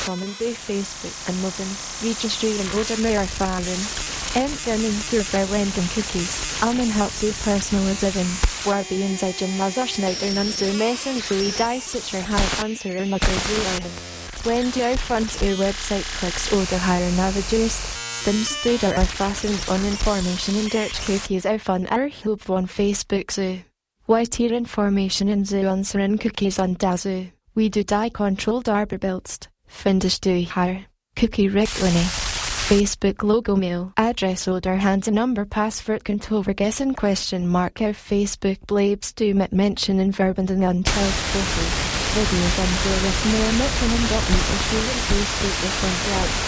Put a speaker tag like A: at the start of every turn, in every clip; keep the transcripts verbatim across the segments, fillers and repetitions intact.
A: com and both Facebook and Muffin, registering order more farin. En gunning through verwenden cookies, almen helps you personaliseren, warby and zijin mazarschneider nunzo messen zui die sitcher high answer and mucker zuilen. When do you funds your website clicks oder higher navigers? Stim studer are fastened on information in dirt cookies are fun er hoop on Facebook zoo. White here information in zoo answering cookies on dazu. We do die controlled arbor buildst. Findish do higher. Cookie regularly. Facebook logo mail address oder hands a number password control vergessen question mark our Facebook blabes do met mention in verbanden until photo. Videos on with more mention and dot meet issue in Facebook different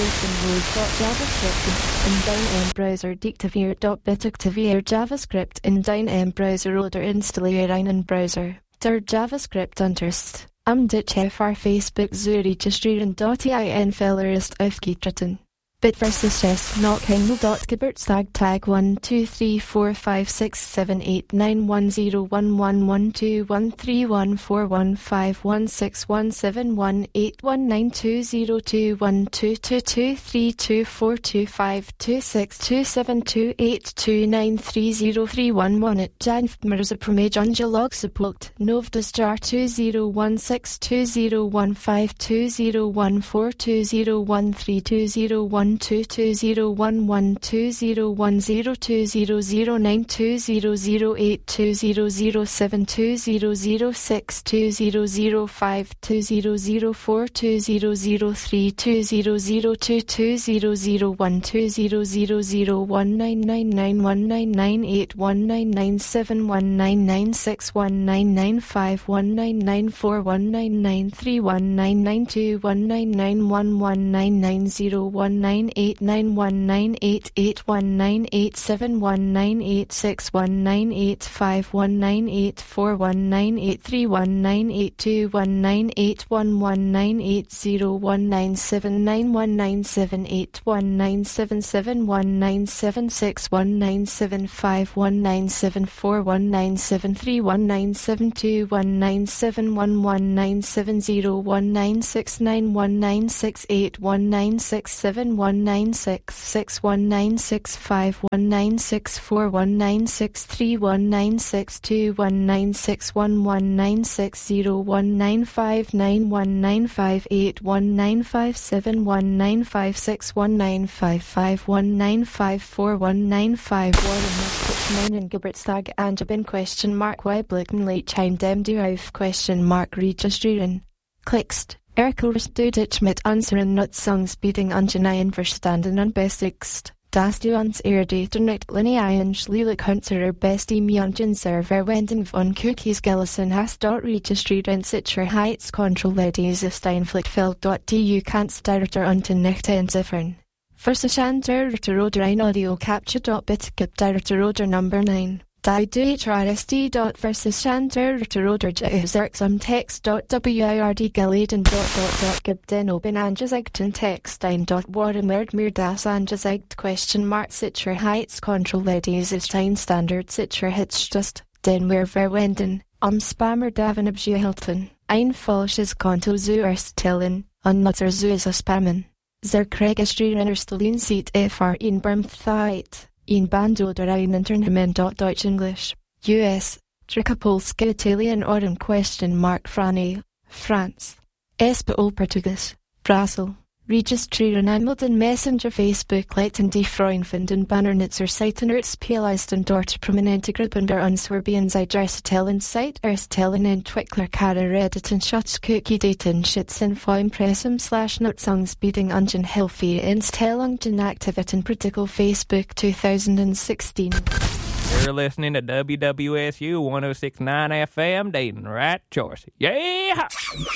A: routes JavaScript in down end browser dictavier dot bitactivier JavaScript in down end browser oder installeren in browser. Der JavaScript unterst. Am ditch fr Facebook zu registrieren dot in feller ist aufgetreten. Bit versus chess not hengel dot geburtstag tag one two three four five six seven eight nine one zero one one one two one three one four one five one six one seven one eight one nine two zero two one two two two three two four two five two six two seven two eight two nine three zero three one one at Janfmers a promage ungelog support novdus jar two zero one six two zero one five two zero one four two zero one three two zero one two two zero one one two zero one zero two zero zero nine two zero zero eight two zero zero seven two zero zero six two zero zero five two zero zero four two zero zero three two zero zero two two zero zero one two zero zero zero one nine nine nine one nine nine eight one nine nine seven one nine nine six one nine nine five one nine nine four one nine nine three one nine nine two one nine nine one one nine nine zero one nine eight nine one nine eight eight one nine eight seven one nine eight six one nine eight five one nine eight four one nine eight three one nine eight two one nine eight one one nine eight zero one nine seven nine one nine seven eight one nine seven seven one nine seven six one nine seven five one nine seven four one nine seven three one nine seven two one nine seven one one nine seven zero one nine six nine one nine six eight one nine six seven one nine six six one nine six five one nine six four one nine six three one nine six two one nine six one one nine six zero one nine five nine one nine five eight one nine five seven one nine five six one nine five five one nine five four one nine five one nine in Geburtstag Angebin question mark Weblicken late time dem du auf question mark registrieren. Klickst. Erkurs du dich mit unseren Nutzungsbedingungen angenehm verstanden und bestigst, dass du uns Erde nicht linearen Schlielig unserer Bestimmungen verwenden von Cookies gelassen hast. Dort registrieren Sicherheitskontrolledienst ist ein Flickfeld. Du kannst darunter unten nicht entziffern. Versichern darunter oder ein Audio Capture. Bitte gib darunter oder Number nine. Die Deutschrst. Versichern darunter oder exertsam Text. Wird gelesen. Gib den oben angezeigten Text ein. Warum mir das angezeigt? Question mark Sicherheitskontrolledienst ist ein Standard Sicherheitsstust, den wir verwenden, um Spammer davon abzuhalten, ein falsches Konto zu erstellen und Nutzer zu spammen. Zur Registrierung erstellen sieht fr in Bermthait. In Band oder ein Internet. Deutsch English. U S. Tricapolska Italian Autumn question mark Frani. France. Espanol Portuguese. Brasil. Registrieren Hamilton Messenger Facebook Leiten die Freundfinden Bannernitzer Seiten Erzspielisten dort prominente Gruppen bei uns Serbian Adressstellen Site Erstellen Entwickler Kara Redditen Schatzcookie Daten Schützen vom Pressum slash Nutzungsbedingungen Hilfe Instellungen Aktivitäten Protocol Facebook twenty sixteen.
B: You're listening to W W S U one oh six point nine F M Dayton, right choice. Yeah!